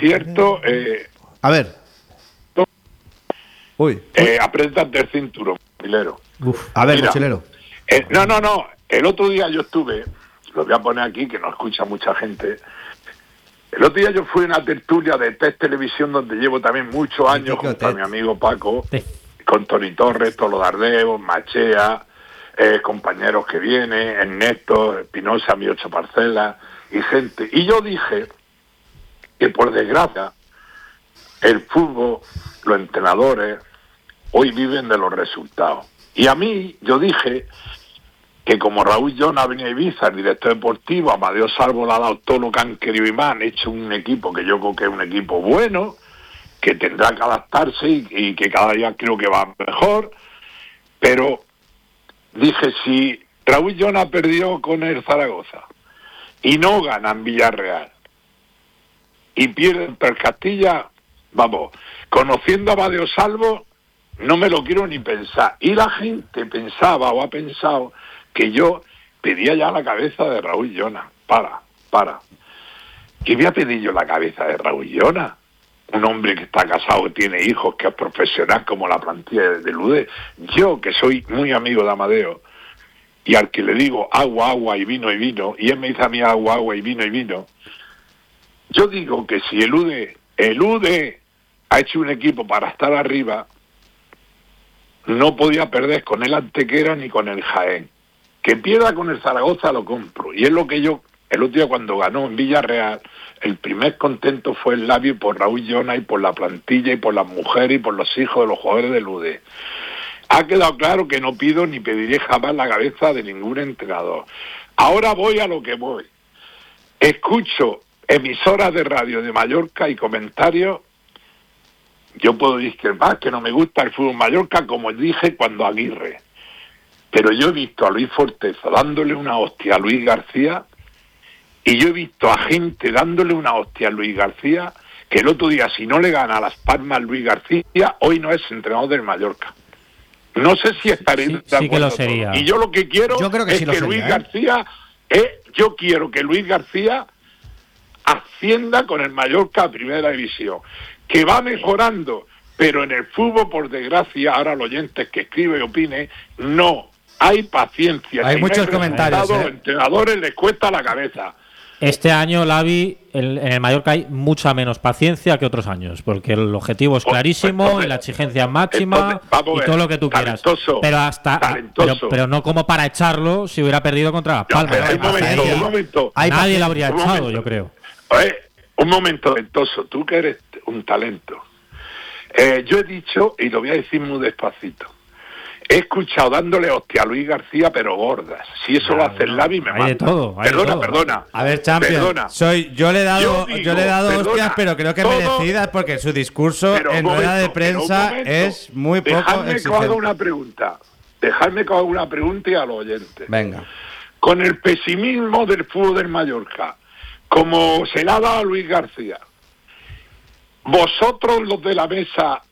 cierto, a ver. Uy. Apriétate el cinturón, mochilero. A ver, mira, mochilero. No. El otro día yo estuve, lo voy a poner aquí, que no escucha mucha gente. El otro día yo fui a una tertulia de TES Televisión, donde llevo también muchos años junto a mi amigo Paco, con Toni Torres, Tolo Dardeo, Machea, compañeros que vienen, Ernesto, Espinosa, mi 8 parcelas, y gente. Y yo dije que, por desgracia, el fútbol, los entrenadores, hoy viven de los resultados. Y a mí, yo dije que como Raúl Llona ha venido a Ibiza, el director deportivo, Amadeo Salvo le ha dado todo lo que han querido y más, han hecho un equipo que yo creo que es un equipo bueno, que tendrá que adaptarse y que cada día creo que va mejor, pero dije, si Raúl Llona perdió con el Zaragoza y no gana en Villarreal y pierde entre el Castilla, vamos, conociendo a Amadeo Salvo, no me lo quiero ni pensar. Y la gente pensaba o ha pensado que yo pedía ya la cabeza de Raúl Llona. Para. ¿Qué voy a pedir yo la cabeza de Raúl Llona? Un hombre que está casado, que tiene hijos, que es profesional como la plantilla de UD. Yo, que soy muy amigo de Amadeo, y al que le digo agua y vino, y él me dice a mí agua y vino, yo digo que si el UD ha hecho un equipo para estar arriba, no podía perder con el Antequera ni con el Jaén. Que pierda con el Zaragoza lo compro. Y es lo que yo, el otro día cuando ganó en Villarreal, el primer contento fue el Labio por Raúl Llona y por la plantilla y por las mujeres y por los hijos de los jugadores del UD. Ha quedado claro que no pido ni pediré jamás la cabeza de ningún entrenador. Ahora voy a lo que voy. Escucho emisoras de radio de Mallorca y comentarios. Yo puedo discrepar que no me gusta el fútbol Mallorca, como dije cuando Aguirre. Pero yo he visto a Luis Forteza dándole una hostia a Luis García, y yo he visto a gente dándole una hostia a Luis García, que el otro día, si no le gana a Las Palmas Luis García, hoy no es entrenador del Mallorca. No sé si estaré de acuerdo. Sí que lo sería. Y yo lo que quiero que es sí que sería, Luis García, yo quiero que Luis García ascienda con el Mallorca a Primera División, que va mejorando, pero en el fútbol, por desgracia, ahora los oyentes que escriben y opinen, no hay paciencia. Hay si muchos no hay comentarios. Los entrenadores les cuesta la cabeza. Este año, Lavi, en el Mallorca hay mucha menos paciencia que otros años, porque el objetivo es clarísimo, entonces, y la exigencia es máxima, y todo lo que tú quieras. Pero no como para echarlo si hubiera perdido contra Las Palmas. Un momento. Nadie lo habría echado, yo creo. Un momento, Ventoso, tú que eres un talento. Yo he dicho, y lo voy a decir muy despacito, he escuchado dándole hostia a Luis García, pero gordas. Si eso lo hace el Lavi, me mata. Hay de todo. Perdona. A ver, Champions, yo le he dado hostias, pero creo que merecidas, porque su discurso en rueda de prensa es muy poco exigente. exigente. Dejadme que haga una pregunta y a los oyentes. Venga. Con el pesimismo del fútbol del Mallorca, como se le ha dado a Luis García, vosotros los de la mesa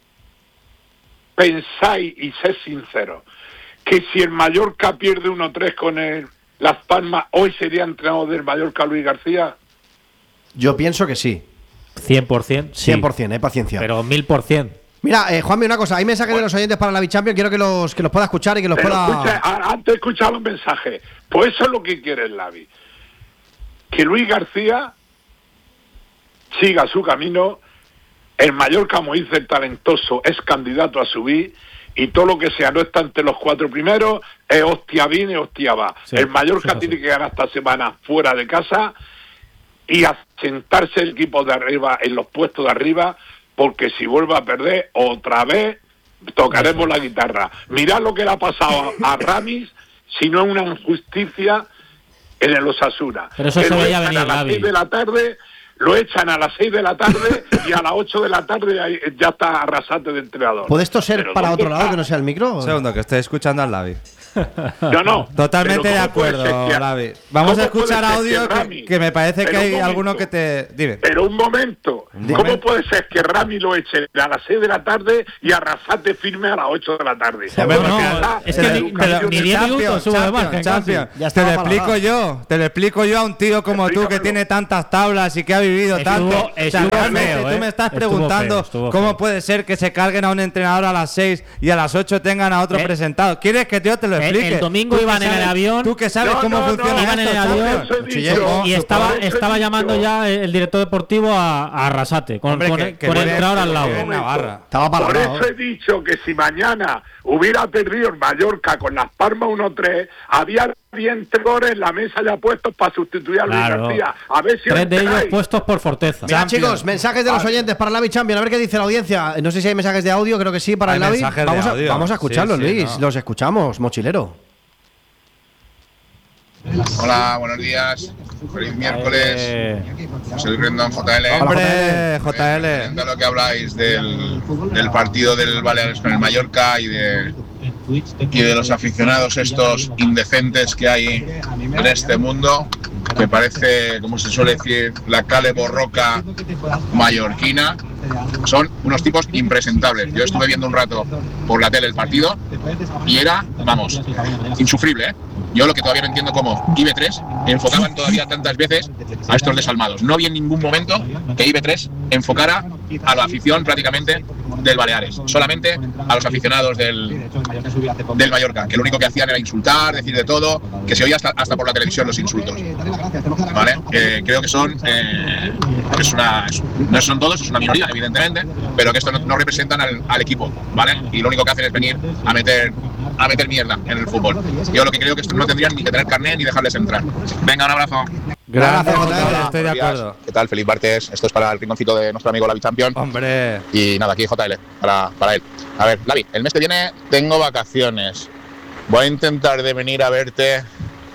pensáis, y sed sinceros, que si el Mallorca pierde 1-3 con Las Palmas, hoy sería entrenador del Mallorca Luis García? Yo pienso que sí. 100%. Sí. 100%, paciencia. Pero 1000%. Mira, Juanmi, una cosa, hay mensajes de los oyentes para la Bichampions, quiero que los pueda escuchar y que los pueda... Escucha, antes de escuchar los mensajes, pues eso es lo que quiere el Lavi. Que Luis García siga su camino. El Mallorca, como dice el talentoso, es candidato a subir, y todo lo que sea no está entre los 4 primeros es hostia viene, hostia va. Sí, el Mallorca tiene que ganar esta semana fuera de casa y asentarse el equipo de arriba en los puestos de arriba, porque si vuelve a perder otra vez tocaremos la guitarra. Mirad lo que le ha pasado a Ramis, si no es una injusticia en el Osasuna. Pero eso se veía venir, a las 6 de la tarde, lo echan a las 6 de la tarde y a las 8 de la tarde ya está arrasante de entrenador. ¿Puede esto ser para otro lado que no sea el micro? Un segundo, que estoy escuchando al Lavi. No. Totalmente de acuerdo, Lavi. Vamos a escuchar audio que me parece que hay alguno que te... Dime. Pero un momento, ¿Cómo puede ser que Rami lo eche a las 6 de la tarde y Arrasate firme a las 8 de la tarde? Es que ni 10 minutos subo de marca. Te lo explico yo a un tío como tú que tiene tantas tablas y que ha vivido tanto. Realmente tú me estás preguntando cómo puede ser que se carguen a un entrenador a las 6 y a las 8 tengan a otro presentado. ¿Quieres que yo te lo explique? El domingo iban en el avión. Tú que sabes cómo funciona iban en el avión y estaba llamando ya el director deportivo a Arrasate con el entrenador al lado. Por eso he dicho que si mañana hubiera perdido el Mallorca con Las Palmas 1-3, había 10 goles en la mesa ya puestos para sustituir a Luis García. A ver si 3 de ellos puestos por Forteza. Mira, chicos, mensajes de los oyentes para el Lavi Champion. A ver qué dice la audiencia. No sé si hay mensajes de audio, creo que sí, para el Lavi. Vamos a escucharlos, Luis. Los escuchamos, mochilero. Hola, buenos días. Feliz miércoles. Soy Rendón, JL. Hombre, JL. De lo que habláis del partido del Baleares con el Mallorca y de los aficionados estos indecentes que hay en este mundo. Me parece, como se suele decir, la Cale Borroca mallorquina. Son unos tipos impresentables. Yo estuve viendo un rato por la tele el partido y era, vamos, insufrible, ¿eh? Yo lo que todavía no entiendo cómo IB3 enfocaban todavía tantas veces a estos desalmados. No había en ningún momento que IB3 enfocara a la afición prácticamente del Baleares, solamente a los aficionados del Mallorca, que lo único que hacían era insultar, decir de todo, que se oía hasta por la televisión los insultos. ¿Vale? Creo que son no son todos, es una minoría evidentemente, pero que esto no representan al equipo, ¿vale? Y lo único que hacen es venir a meter mierda en el fútbol. Yo lo que creo que esto no tendrían ni que tener carnet ni dejarles entrar. Venga, un abrazo. Gracias, JL, estoy de acuerdo. ¿Qué tal? Feliz martes. Esto es para el rinconcito de nuestro amigo Lavi Champion. Hombre. Y nada, aquí JL, para él. A ver, Lavi, el mes que viene tengo vacaciones. Voy a intentar de venir a verte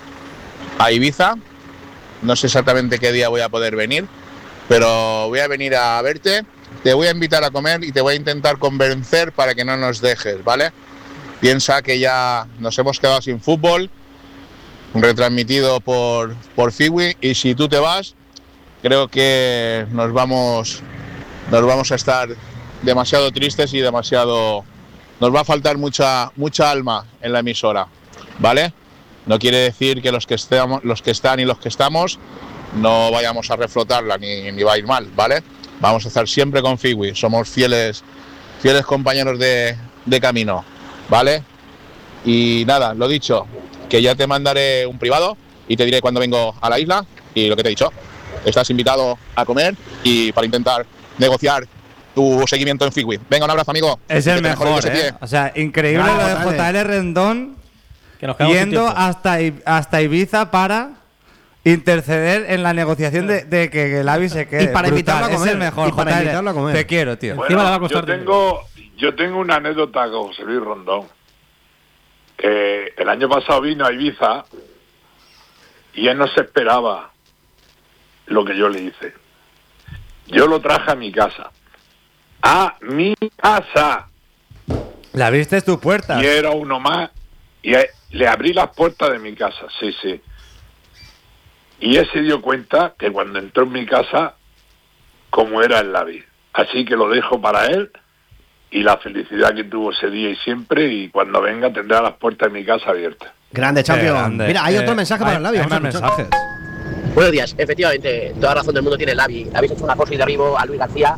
a Ibiza. No sé exactamente qué día voy a poder venir, pero voy a venir a verte. Te voy a invitar a comer y te voy a intentar convencer para que no nos dejes, ¿vale? Piensa que ya nos hemos quedado sin fútbol, retransmitido por Fiwi, y si tú te vas, creo que nos vamos a estar demasiado tristes y nos va a faltar mucha alma en la emisora, ¿vale? No quiere decir que los que están y los que estamos no vayamos a reflotarla ni va a ir mal, ¿vale? Vamos a estar siempre con Fiwi, somos fieles compañeros de camino, ¿vale? Y nada, lo dicho, que ya te mandaré un privado y te diré cuándo vengo a la isla, y lo que te he dicho, estás invitado a comer y para intentar negociar tu seguimiento en Fiwi. Venga, un abrazo, amigo. Es el mejor, ¿eh? O sea, increíble lo de JL Rendón yendo hasta Ibiza para interceder en la negociación de que el Lavi se quede. Y para invitarlo a comer. Es el mejor, JL. Te quiero, tío. Bueno, yo tengo una anécdota con José Luis Rondón. Que el año pasado vino a Ibiza y él no se esperaba lo que yo le hice. Yo lo traje a mi casa. ¡A mi casa! ¿Le abriste tu puerta? Y era uno más. Y le abrí las puertas de mi casa, sí. Y él se dio cuenta que cuando entró en mi casa, como era el Lavi. Así que lo dejo para él y la felicidad que tuvo ese día y siempre, y cuando venga tendrá las puertas de mi casa abiertas. Grande, Champion. Mira, hay otro mensaje para el Lavi. Hay más mensajes. Buenos días, efectivamente, toda razón del mundo tiene el Lavi. Habéis hecho una cosa y derribo a Luis García.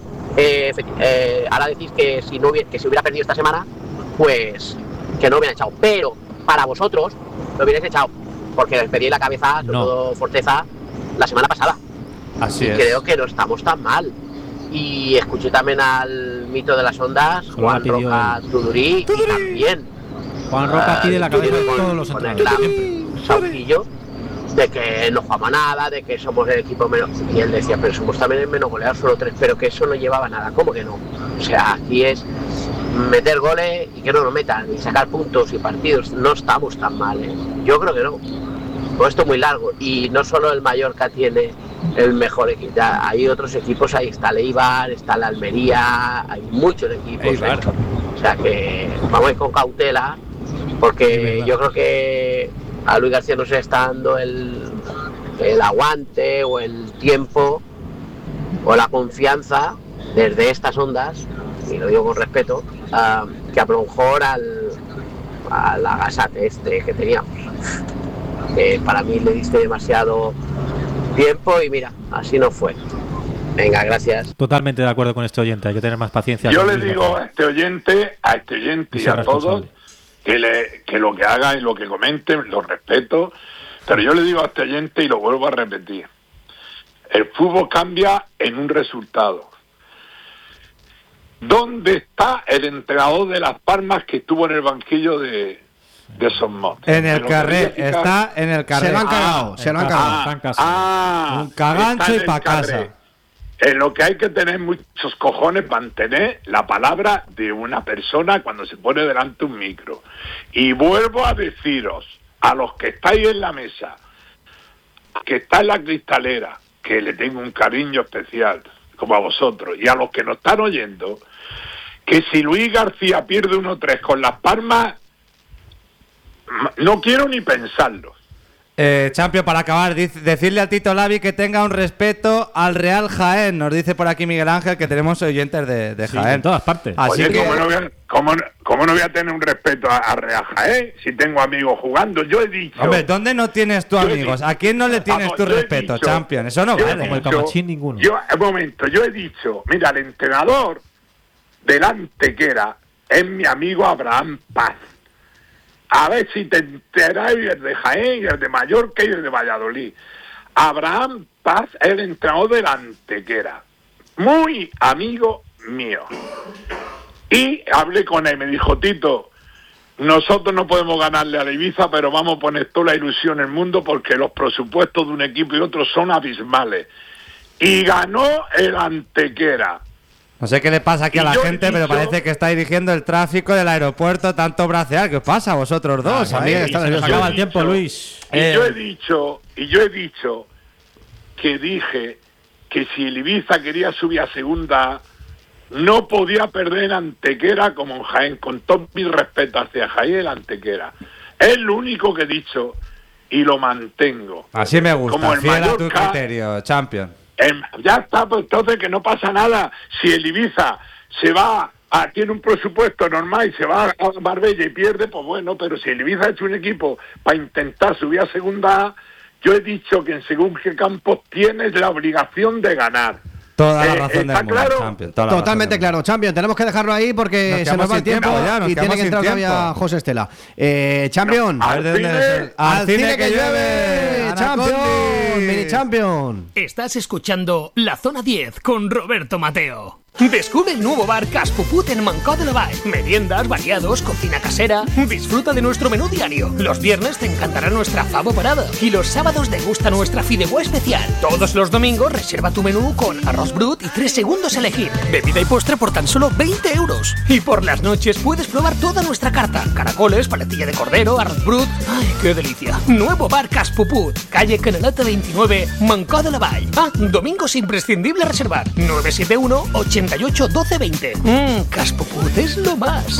Ahora decís que si hubiera perdido esta semana, pues que no lo hubieran echado. Pero para vosotros lo hubierais echado, porque les pedí la cabeza, sobre todo Forteza, la semana pasada. Así es. Creo que no estamos tan mal. Y escuché también al mito de las ondas, Juan Roca Tudurí, y también Juan Roca pide la cabeza de todos los entrenadores. Sauquillo, de que no jugamos nada, de que somos el equipo menos. Y él decía, pero somos también el menos goleador, solo 3, pero que eso no llevaba nada. ¿Cómo que no? O sea, aquí es meter goles y que no nos metan, y sacar puntos y partidos. No estamos tan mal, ¿eh? Yo creo que no. Todo esto es muy largo, y no solo el Mallorca tiene el mejor equipo, hay otros equipos, ahí está el Eibar, está la Almería, hay muchos equipos, o sea que vamos a ir con cautela, porque yo creo que a Luis García no se le está dando el aguante o el tiempo o la confianza desde estas ondas, y lo digo con respeto, que a lo mejor al agasate que teníamos. Para mí le diste demasiado tiempo y mira, así no fue. Venga, gracias. Totalmente de acuerdo con este oyente, hay que tener más paciencia. Yo le digo a este oyente y a todos que lo que haga y lo que comenten lo respeto, pero yo le digo a este oyente y lo vuelvo a repetir: el fútbol cambia en un resultado. ¿Dónde está el entrenador de Las Palmas que estuvo en el banquillo de Somos? En el carré, está en el carré. Se lo han cagado. Un cagancho y pa' casa. En lo que hay que tener muchos cojones, mantener la palabra de una persona cuando se pone delante un micro. Y vuelvo a deciros, a los que estáis en la mesa, que está en la cristalera, que le tengo un cariño especial, como a vosotros, y a los que nos están oyendo, que si Luis García pierde 1-3 con Las Palmas, no quiero ni pensarlo. Champion, para acabar, decirle al Tito Lavi que tenga un respeto al Real Jaén. Nos dice por aquí Miguel Ángel que tenemos oyentes de Jaén. En todas partes. Así que... ¿cómo no voy a tener un respeto a Real Jaén si tengo amigos jugando? Yo he dicho... Hombre, ¿dónde no tienes tú amigos? ¿A quién no le tienes tu respeto, Champion? Eso no vale. Como el Camachín, ninguno. Yo he dicho, mira, el entrenador del Antequera es mi amigo Abraham Paz. A ver si te enteráis el de Jaén, el de Mallorca y el de Valladolid. Abraham Paz es el entrenador del Antequera. Muy amigo mío. Y hablé con él, me dijo: Tito, nosotros no podemos ganarle a la Ibiza, pero vamos a poner toda la ilusión en el mundo porque los presupuestos de un equipo y otro son abismales. Y ganó el Antequera. No sé qué le pasa aquí a la gente, pero parece que está dirigiendo el tráfico del aeropuerto tanto bracear. ¿Qué os pasa a vosotros dos? A mí se nos acaba el tiempo, Luis. Yo he dicho que dije que si el Ibiza quería subir a segunda, no podía perder en Antequera como en Jaén, con todo mi respeto hacia Jaén y el Antequera. Es lo único que he dicho y lo mantengo. Así me gusta, como fiel a tu criterio, Champion. Ya está, pues entonces que no pasa nada. Si el Ibiza se va tiene un presupuesto normal y se va a Marbella y pierde, pues bueno, pero si el Ibiza ha hecho un equipo para intentar subir a segunda A, yo he dicho que en según qué campos tienes la obligación de ganar. Toda la razón del mundo, claro? Champion. Totalmente claro. Champion, tenemos que dejarlo ahí porque se nos va el tiempo y tiene que entrar todavía José Estela. Champion. Al cine que llueve. Champion. Mini Champion. Estás escuchando La Zona 10 con Roberto Mateo. Descubre el nuevo bar Cas Puput en Mancó de la Vall. Meriendas, variados, cocina casera. Disfruta de nuestro menú diario. Los viernes te encantará nuestra favo parada y los sábados degusta nuestra fideuà especial. Todos los domingos reserva tu menú con arroz brut y 3 segundos a elegir. Bebida y postre por tan solo 20 euros. Y por las noches puedes probar toda nuestra carta. Caracoles, paletilla de cordero, arroz brut. ¡Ay, qué delicia! Nuevo bar Cas Puput, calle Canaleta 29, Mancó de la Vall. Domingos imprescindible reservar. 971 88 12 20. Cas Puput és lo más.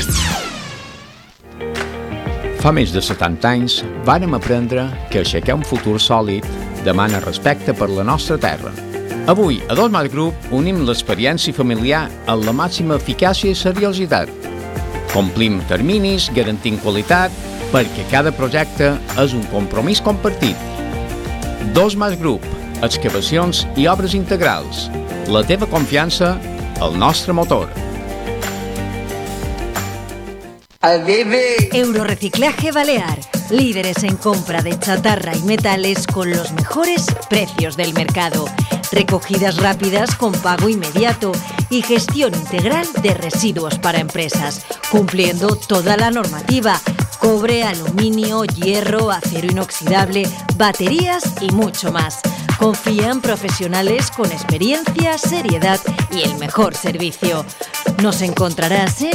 Fa més de 70 anys vàrem aprendre que aixecar un futur sòlid demana respecte per la nostra terra. Avui, a Dosmas Group, unim l'experiència familiar amb la màxima eficàcia i seriositat. Complim terminis, garantint qualitat, perquè cada projecte és un compromís compartit. Dosmas Group, excavacions i obres integrals. La teva confiança, el nostre motor. Euroreciclaje Balear. Líderes en compra de chatarra y metales con los mejores precios del mercado. Recogidas rápidas con pago inmediato y gestión integral de residuos para empresas, cumpliendo toda la normativa. Cobre, aluminio, hierro, acero inoxidable, baterías y mucho más. Confía en profesionales con experiencia, seriedad y el mejor servicio. Nos encontrarás en